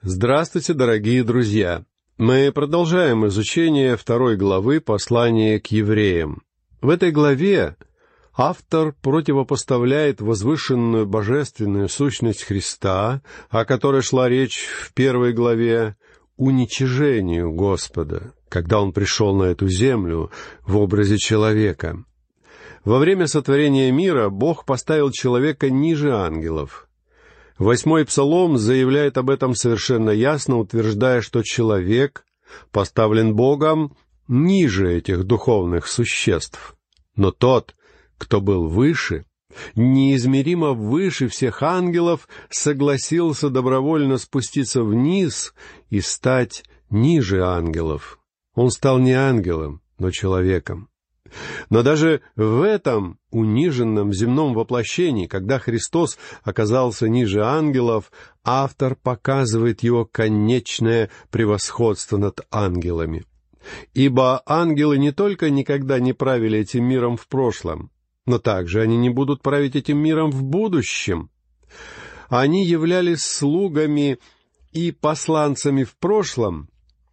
Здравствуйте, дорогие друзья! Мы продолжаем изучение 2 главы послания к евреям. В этой главе автор противопоставляет возвышенную божественную сущность Христа, о которой шла речь в 1 главе, уничижению Господа, когда Он пришел на эту землю в образе человека. Во время сотворения мира Бог поставил человека ниже ангелов. 8-й Псалом заявляет об этом совершенно ясно, утверждая, что человек поставлен Богом ниже этих духовных существ. Но тот, кто был выше, неизмеримо выше всех ангелов, согласился добровольно спуститься вниз и стать ниже ангелов. Он стал не ангелом, но человеком. Но даже в этом униженном земном воплощении, когда Христос оказался ниже ангелов, автор показывает его конечное превосходство над ангелами. Ибо ангелы не только никогда не правили этим миром в прошлом, но также они не будут править этим миром в будущем. Они являлись слугами и посланцами в прошлом,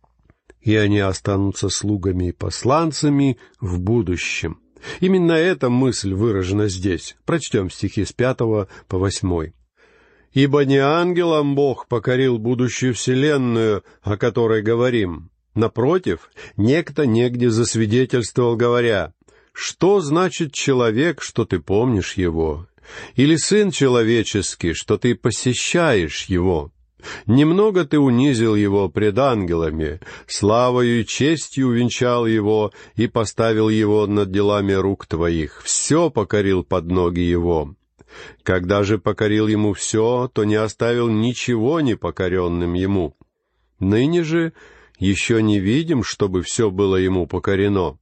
и они останутся слугами и посланцами в будущем. Именно эта мысль выражена здесь. Прочтем стихи с 5 по 8. «Ибо не ангелам Бог покорил будущую вселенную, о которой говорим. Напротив, некто негде засвидетельствовал, говоря: что значит человек, что ты помнишь его? Или сын человеческий, что ты посещаешь его? Немного ты унизил его пред ангелами, славою и честью увенчал его и поставил его над делами рук твоих, все покорил под ноги его. Когда же покорил ему все, то не оставил ничего непокоренным ему. Ныне же еще не видим, чтобы все было ему покорено».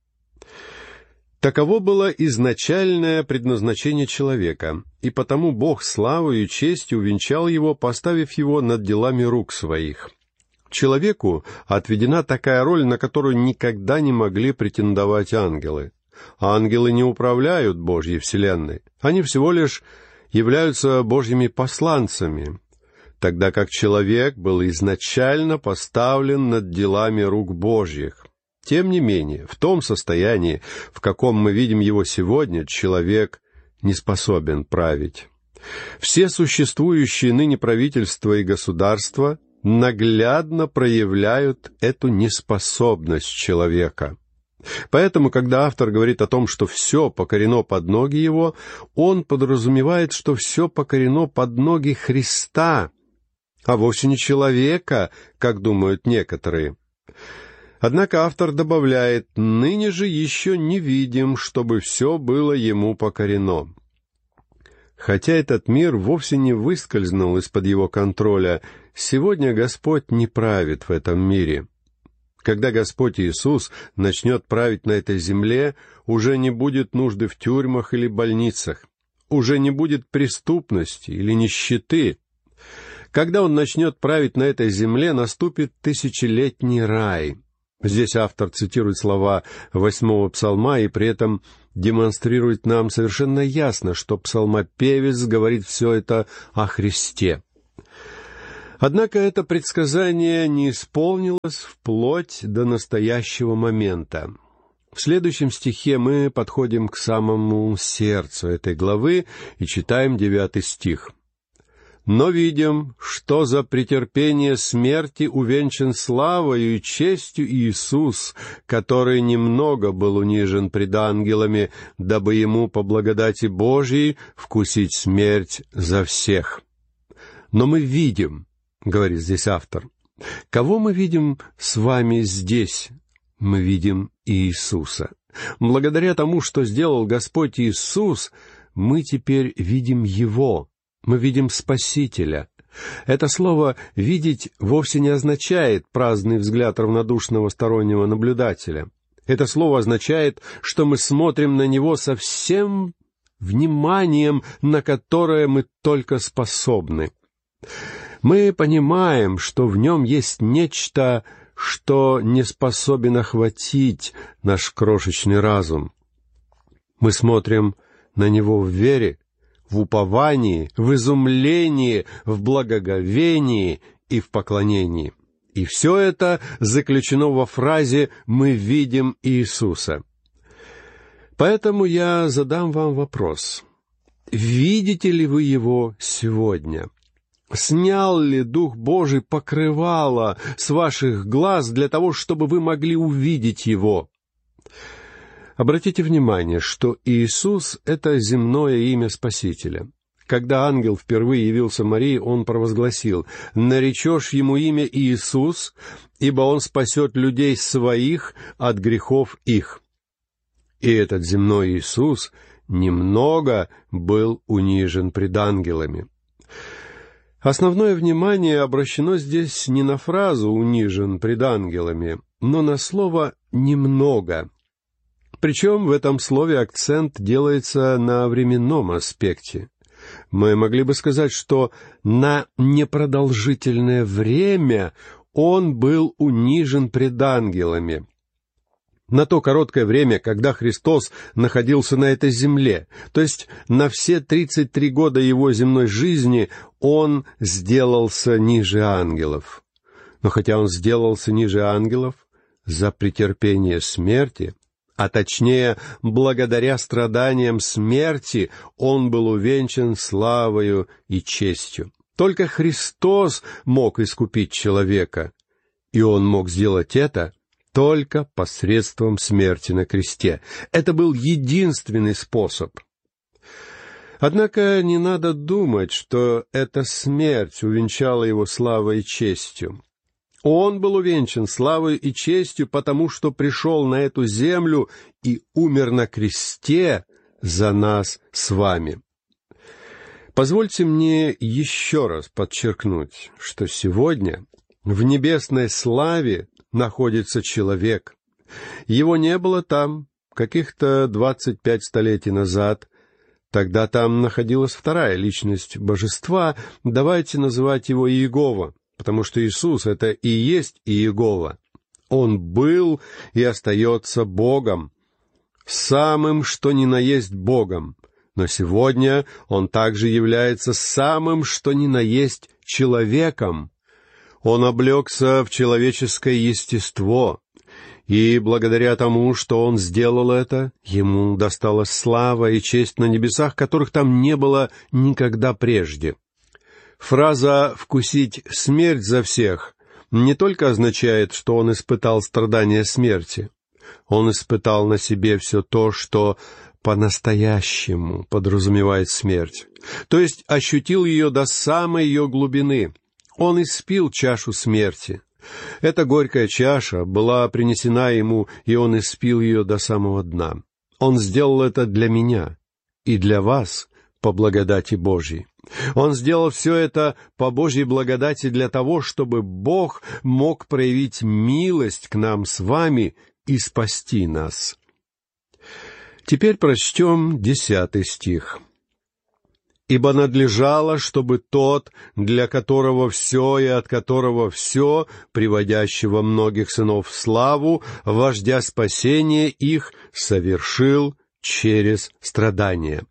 Таково было изначальное предназначение человека, и потому Бог славою и честью увенчал его, поставив его над делами рук своих. Человеку отведена такая роль, на которую никогда не могли претендовать ангелы. Ангелы не управляют Божьей вселенной, они всего лишь являются Божьими посланцами, тогда как человек был изначально поставлен над делами рук Божьих. Тем не менее, в том состоянии, в каком мы видим его сегодня, человек не способен править. Все существующие ныне правительства и государства наглядно проявляют эту неспособность человека. Поэтому, когда автор говорит о том, что все покорено под ноги его, он подразумевает, что все покорено под ноги Христа, а вовсе не человека, как думают некоторые. Однако автор добавляет: «Ныне же еще не видим, чтобы все было ему покорено». Хотя этот мир вовсе не выскользнул из-под его контроля, сегодня Господь не правит в этом мире. Когда Господь Иисус начнет править на этой земле, уже не будет нужды в тюрьмах или больницах, уже не будет преступности или нищеты. Когда Он начнет править на этой земле, наступит тысячелетний рай. Здесь автор цитирует слова 8-го псалма и при этом демонстрирует нам совершенно ясно, что псалмопевец говорит все это о Христе. Однако это предсказание не исполнилось вплоть до настоящего момента. В следующем стихе мы подходим к самому сердцу этой главы и читаем 9 стих. «Но видим, что за претерпение смерти увенчан славою и честью Иисус, который немного был унижен пред ангелами, дабы ему по благодати Божией вкусить смерть за всех». Но мы видим, говорит здесь автор. Кого мы видим с вами здесь? Мы видим Иисуса. Благодаря тому, что сделал Господь Иисус, мы теперь видим Его. Мы видим Спасителя. Это слово «видеть» вовсе не означает праздный взгляд равнодушного стороннего наблюдателя. Это слово означает, что мы смотрим на Него со всем вниманием, на которое мы только способны. Мы понимаем, что в Нем есть нечто, что не способен охватить наш крошечный разум. Мы смотрим на Него в вере, в уповании, в изумлении, в благоговении и в поклонении. И все это заключено во фразе «Мы видим Иисуса». Поэтому я задам вам вопрос. Видите ли вы Его сегодня? Снял ли Дух Божий покрывало с ваших глаз для того, чтобы вы могли увидеть Его? Обратите внимание, что Иисус — это земное имя Спасителя. Когда ангел впервые явился Марии, он провозгласил: «Наречешь ему имя Иисус, ибо он спасет людей своих от грехов их». И этот земной Иисус немного был унижен пред ангелами. Основное внимание обращено здесь не на фразу «унижен пред ангелами», но на слово «немного». Причем в этом слове акцент делается на временном аспекте. Мы могли бы сказать, что на непродолжительное время он был унижен пред ангелами. На то короткое время, когда Христос находился на этой земле, то есть на все 33 года его земной жизни, он сделался ниже ангелов. Но хотя он сделался ниже ангелов, за претерпение смерти, а точнее, благодаря страданиям смерти, он был увенчан славою и честью. Только Христос мог искупить человека, и он мог сделать это только посредством смерти на кресте. Это был единственный способ. Однако не надо думать, что эта смерть увенчала его славой и честью. Он был увенчан славой и честью, потому что пришел на эту землю и умер на кресте за нас с вами. Позвольте мне еще раз подчеркнуть, что сегодня в небесной славе находится человек. Его не было там каких-то 25 столетий назад. Тогда там находилась вторая личность божества, давайте называть его Иегова, потому что Иисус — это и есть Иегова. Он был и остается Богом, самым что ни на есть Богом, но сегодня Он также является самым что ни на есть человеком. Он облегся в человеческое естество, и благодаря тому, что Он сделал это, Ему досталась слава и честь на небесах, которых там не было никогда прежде. Фраза «вкусить смерть за всех» не только означает, что Он испытал страдания смерти. Он испытал на себе все то, что по-настоящему подразумевает смерть, то есть ощутил ее до самой ее глубины. Он испил чашу смерти. Эта горькая чаша была принесена ему, и он испил ее до самого дна. Он сделал это для меня и для вас по благодати Божьей. Он сделал все это по Божьей благодати для того, чтобы Бог мог проявить милость к нам с вами и спасти нас. Теперь прочтем 10 стих. «Ибо надлежало, чтобы тот, для которого все и от которого все, приводящего многих сынов в славу, вождя спасения их, совершил через страдания».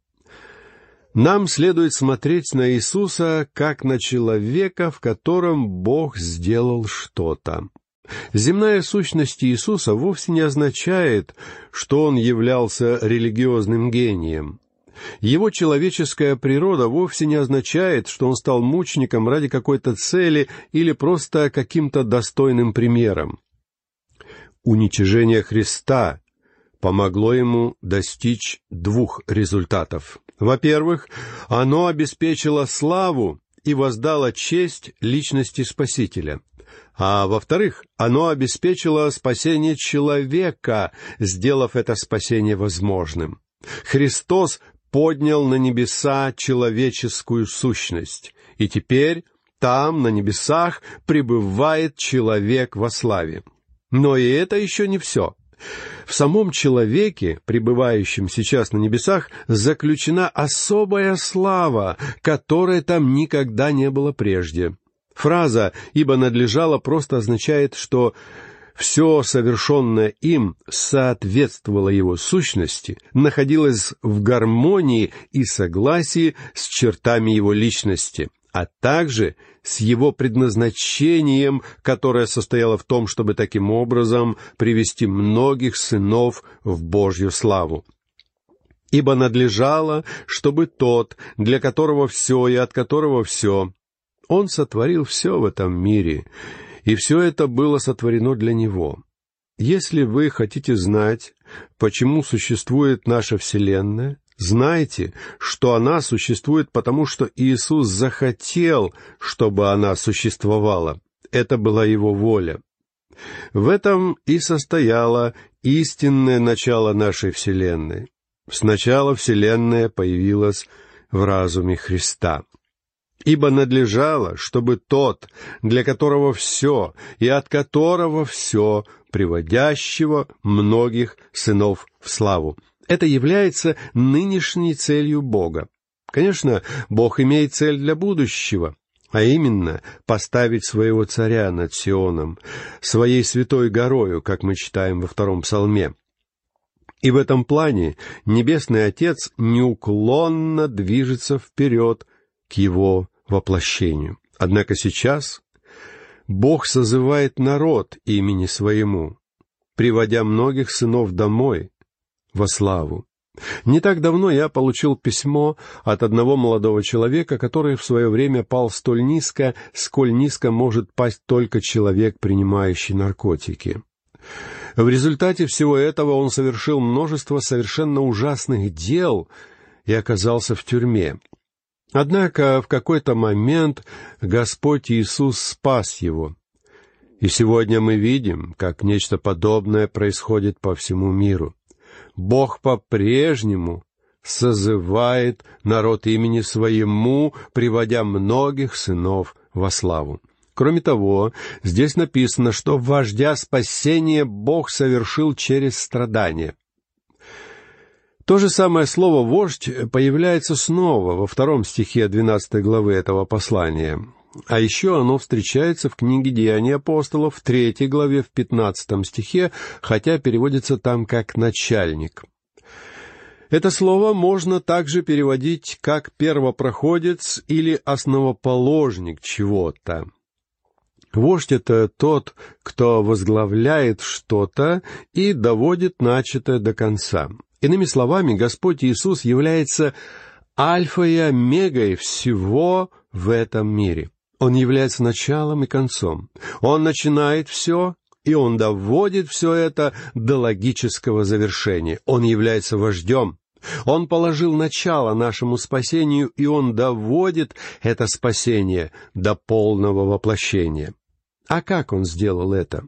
Нам следует смотреть на Иисуса как на человека, в котором Бог сделал что-то. Земная сущность Иисуса вовсе не означает, что Он являлся религиозным гением. Его человеческая природа вовсе не означает, что Он стал мучеником ради какой-то цели или просто каким-то достойным примером. Уничижение Христа помогло Ему достичь 2 результатов. Во-первых, оно обеспечило славу и воздало честь личности Спасителя. А во-вторых, оно обеспечило спасение человека, сделав это спасение возможным. Христос поднял на небеса человеческую сущность, и теперь там, на небесах, пребывает человек во славе. Но и это еще не все. В самом человеке, пребывающем сейчас на небесах, заключена особая слава, которой там никогда не было прежде. Фраза «ибо надлежало» просто означает, что все совершенное им соответствовало его сущности, находилось в гармонии и согласии с чертами его личности. а также с его предназначением, которое состояло в том, чтобы таким образом привести многих сынов в Божью славу. Ибо надлежало, чтобы тот, для которого все и от которого все, он сотворил все в этом мире, и все это было сотворено для него. Если вы хотите знать, почему существует наша Вселенная, знайте, что она существует потому, что Иисус захотел, чтобы она существовала. Это была Его воля. В этом и состояло истинное начало нашей Вселенной. Сначала Вселенная появилась в разуме Христа. Ибо надлежало, чтобы тот, для которого все и от которого все, приводящего многих сынов в славу. Это является нынешней целью Бога. Конечно, Бог имеет цель для будущего, а именно поставить своего царя над Сионом, своей святой горою, как мы читаем во 2 Псалме. И в этом плане Небесный Отец неуклонно движется вперед к Его воплощению. Однако сейчас Бог созывает народ имени Своему, приводя многих сынов домой во славу. Не так давно я получил письмо от одного молодого человека, который в свое время пал столь низко, сколь низко может пасть только человек, принимающий наркотики. В результате всего этого он совершил множество совершенно ужасных дел и оказался в тюрьме. Однако в какой-то момент Господь Иисус спас его. И сегодня мы видим, как нечто подобное происходит по всему миру. Бог по-прежнему созывает народ имени Своему, приводя многих сынов во славу. Кроме того, здесь написано, что вождя спасения Бог совершил через страдания. То же самое слово «вождь» появляется снова во 2 стихе 12 главы этого послания. А еще оно встречается в книге «Деяния апостолов» в 3 главе, в 15 стихе, хотя переводится там как «начальник». Это слово можно также переводить как «первопроходец» или «основоположник чего-то». Вождь — это тот, кто возглавляет что-то и доводит начатое до конца. Иными словами, Господь Иисус является альфой и омегой всего в этом мире. Он является началом и концом. Он начинает все, и Он доводит все это до логического завершения. Он является вождем. Он положил начало нашему спасению, и Он доводит это спасение до полного воплощения. А как Он сделал это?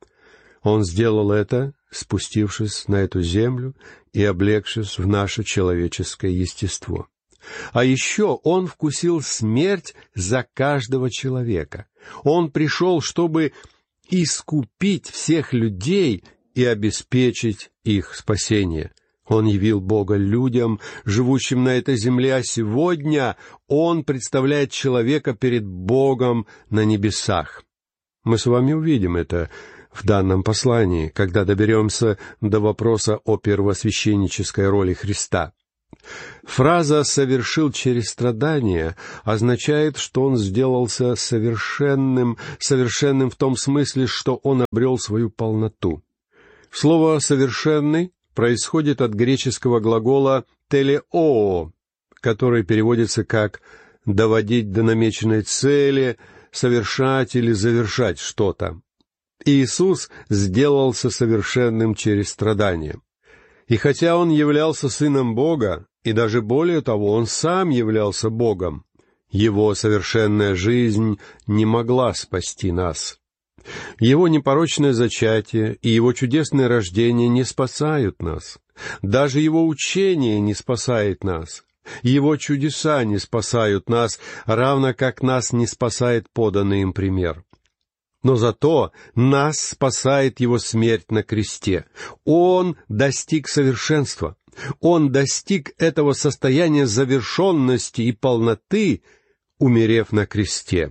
Он сделал это, спустившись на эту землю и облегшись в наше человеческое естество. А еще Он вкусил смерть за каждого человека. Он пришел, чтобы искупить всех людей и обеспечить их спасение. Он явил Бога людям, живущим на этой земле, а сегодня Он представляет человека перед Богом на небесах. Мы с вами увидим это в данном послании, когда доберемся до вопроса о первосвященнической роли Христа. Фраза «совершил через страдания» означает, что Он сделался совершенным в том смысле, что Он обрел свою полноту. Слово «совершенный» происходит от греческого глагола «телеоо», который переводится как «доводить до намеченной цели», «совершать» или «завершать что-то». Иисус сделался совершенным через страдания. И хотя Он являлся Сыном Бога, и даже более того, Он сам являлся Богом, Его совершенная жизнь не могла спасти нас. Его непорочное зачатие и Его чудесное рождение не спасают нас. Даже Его учение не спасает нас. Его чудеса не спасают нас, равно как нас не спасает поданный им пример. Но зато нас спасает Его смерть на кресте. Он достиг совершенства. Он достиг этого состояния завершенности и полноты, умерев на кресте.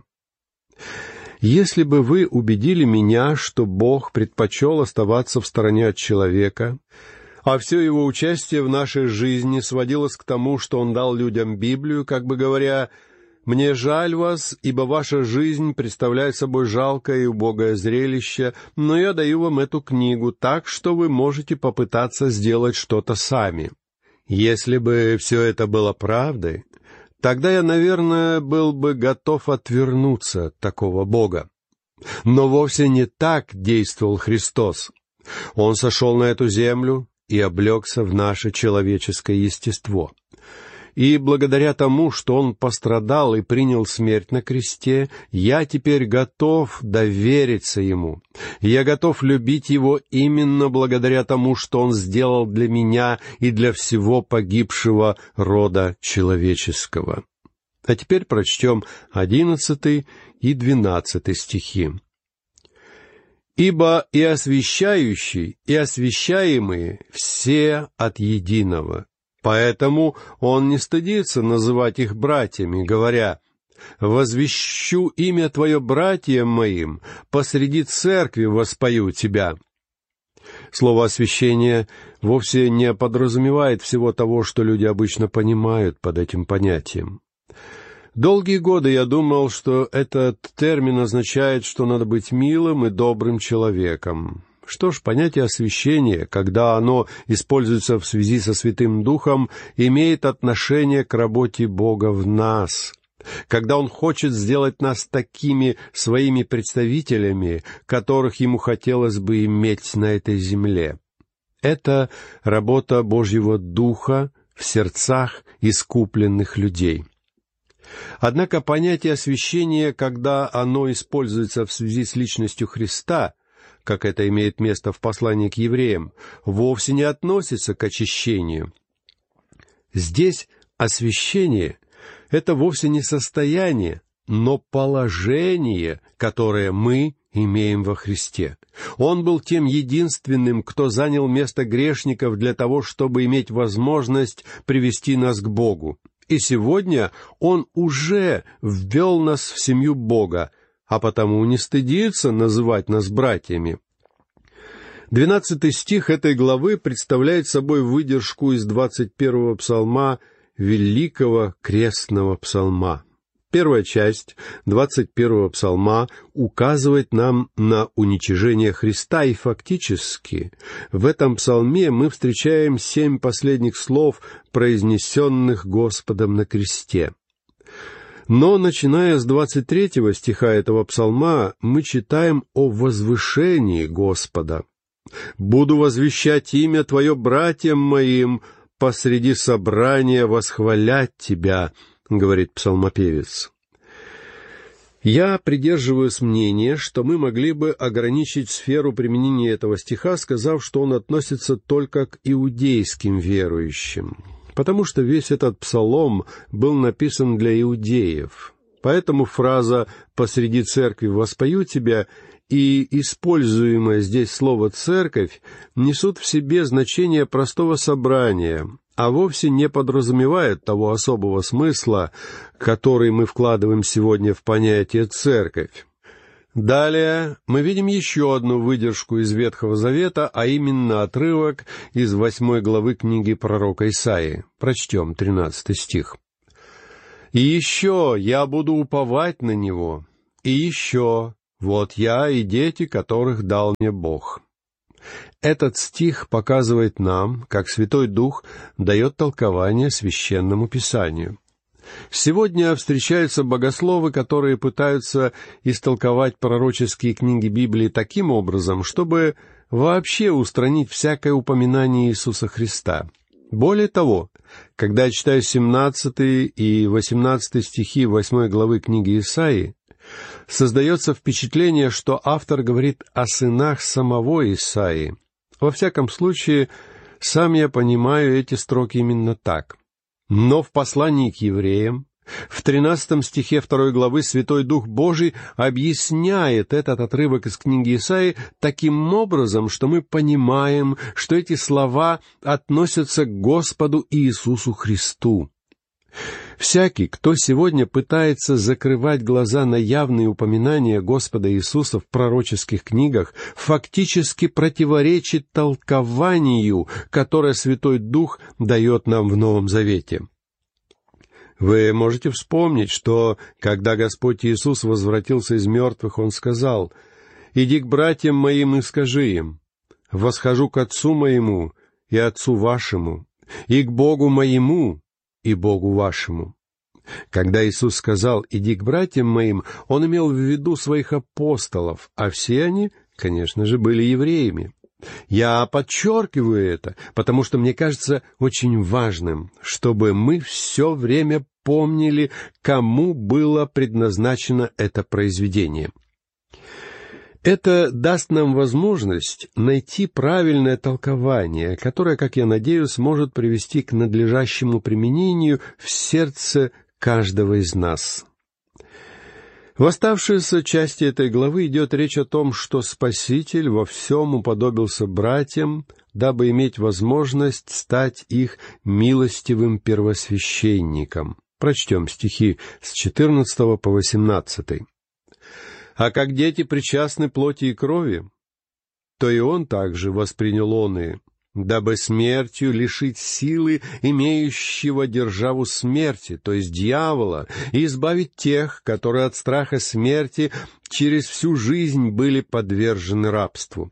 Если бы вы убедили меня, что Бог предпочел оставаться в стороне от человека, а все Его участие в нашей жизни сводилось к тому, что Он дал людям Библию, как бы говоря, Мне жаль вас, ибо ваша жизнь представляет собой жалкое и убогое зрелище, но я даю вам эту книгу, так что вы можете попытаться сделать что-то сами. Если бы все это было правдой, тогда я, наверное, был бы готов отвернуться от такого Бога. Но вовсе не так действовал Христос. Он сошел на эту землю и облегся в наше человеческое естество. И благодаря тому, что Он пострадал и принял смерть на кресте, я теперь готов довериться Ему. Я готов любить Его именно благодаря тому, что Он сделал для меня и для всего погибшего рода человеческого. А теперь прочтем 11 и 12 стихи. «Ибо и освящающий, и освящаемые все от единого. Поэтому он не стыдится называть их братьями, говоря: «Возвещу имя Твое братьям моим, посреди церкви воспою Тебя». Слово «освящение» вовсе не подразумевает всего того, что люди обычно понимают под этим понятием. Долгие годы я думал, что этот термин означает, что надо быть милым и добрым человеком. Что ж, понятие освящения, когда оно используется в связи со Святым Духом, имеет отношение к работе Бога в нас, когда Он хочет сделать нас такими своими представителями, которых Ему хотелось бы иметь на этой земле. Это работа Божьего Духа в сердцах искупленных людей. Однако понятие освящения, когда оно используется в связи с личностью Христа, как это имеет место в послании к евреям, вовсе не относится к очищению. Здесь освящение — это вовсе не состояние, но положение, которое мы имеем во Христе. Он был тем единственным, кто занял место грешников для того, чтобы иметь возможность привести нас к Богу. И сегодня Он уже ввел нас в семью Бога, а потому не стыдится называть нас братьями. 12 стих этой главы представляет собой выдержку из 21-го псалма, великого крестного псалма. Первая часть 21-го псалма указывает нам на уничижение Христа, и фактически в этом псалме мы встречаем 7 последних слов, произнесенных Господом на кресте. Но, начиная с 23 стиха этого псалма, мы читаем о возвышении Господа. «Буду возвещать имя Твое братьям моим, посреди собрания восхвалять Тебя», — говорит псалмопевец. Я придерживаюсь мнения, что мы могли бы ограничить сферу применения этого стиха, сказав, что он относится только к иудейским верующим, потому что весь этот псалом был написан для иудеев. Поэтому фраза «посреди церкви воспою Тебя» и используемое здесь слово «церковь» несут в себе значение простого собрания, а вовсе не подразумевают того особого смысла, который мы вкладываем сегодня в понятие «церковь». Далее мы видим еще одну выдержку из Ветхого Завета, а именно отрывок из 8 главы книги пророка Исаии. Прочтем 13 стих. «И еще я буду уповать на Него, и еще, вот я и дети, которых дал мне Бог». Этот стих показывает нам, как Святой Дух дает толкование Священному Писанию. Сегодня встречаются богословы, которые пытаются истолковать пророческие книги Библии таким образом, чтобы вообще устранить всякое упоминание Иисуса Христа. Более того, когда я читаю 17 и 18 стихи 8 главы книги Исаии, создается впечатление, что автор говорит о сынах самого Исаии. Во всяком случае, сам я понимаю эти строки именно так. Но в послании к евреям, в 13 стихе 2 главы, Святой Дух Божий объясняет этот отрывок из книги Исаии таким образом, что мы понимаем, что эти слова относятся к Господу Иисусу Христу. Всякий, кто сегодня пытается закрывать глаза на явные упоминания Господа Иисуса в пророческих книгах, фактически противоречит толкованию, которое Святой Дух дает нам в Новом Завете. Вы можете вспомнить, что, когда Господь Иисус возвратился из мертвых, Он сказал: «Иди к братьям моим и скажи им: восхожу к Отцу моему и Отцу вашему, и к Богу моему и Богу вашему». Когда Иисус сказал «иди к братьям моим», Он имел в виду своих апостолов, а все они, конечно же, были евреями. Я подчеркиваю это, потому что мне кажется очень важным, чтобы мы все время помнили, кому было предназначено это произведение. Это даст нам возможность найти правильное толкование, которое, как я надеюсь, может привести к надлежащему применению в сердце каждого из нас. В оставшейся части этой главы идет речь о том, что Спаситель во всем уподобился братьям, дабы иметь возможность стать их милостивым первосвященником. Прочтем стихи с 14 по 18. «А как дети причастны плоти и крови, то и он также воспринял оные, дабы смертью лишить силы имеющего державу смерти, то есть дьявола, и избавить тех, которые от страха смерти через всю жизнь были подвержены рабству.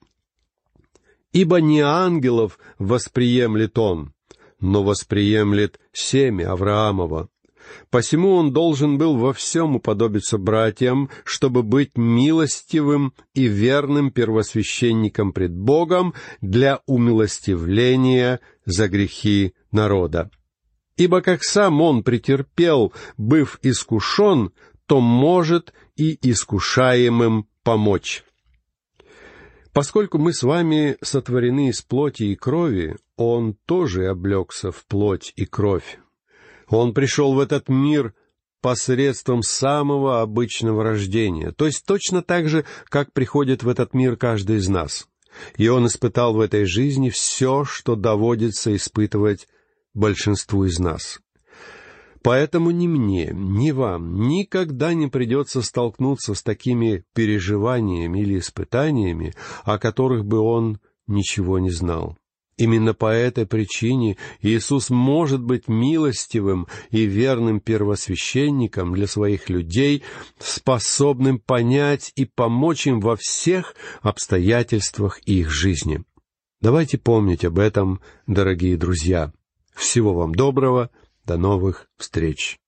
Ибо не ангелов восприемлет он, но восприемлет семя Авраамова. Посему он должен был во всем уподобиться братьям, чтобы быть милостивым и верным первосвященником пред Богом для умилостивления за грехи народа. Ибо как сам он претерпел, быв искушен, то может и искушаемым помочь». Поскольку мы с вами сотворены из плоти и крови, он тоже облегся в плоть и кровь. Он пришел в этот мир посредством самого обычного рождения, то есть точно так же, как приходит в этот мир каждый из нас. И он испытал в этой жизни все, что доводится испытывать большинству из нас. Поэтому ни мне, ни вам никогда не придется столкнуться с такими переживаниями или испытаниями, о которых бы он ничего не знал. Именно по этой причине Иисус может быть милостивым и верным первосвященником для своих людей, способным понять и помочь им во всех обстоятельствах их жизни. Давайте помнить об этом, дорогие друзья. Всего вам доброго, до новых встреч.